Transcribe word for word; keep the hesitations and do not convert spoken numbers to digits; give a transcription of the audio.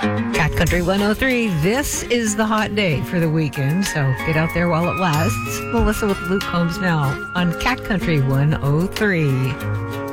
Cat Country one oh three. This is the hot day for the weekend, so get out there while it lasts. Melissa with Luke Combs now on Cat Country one oh three.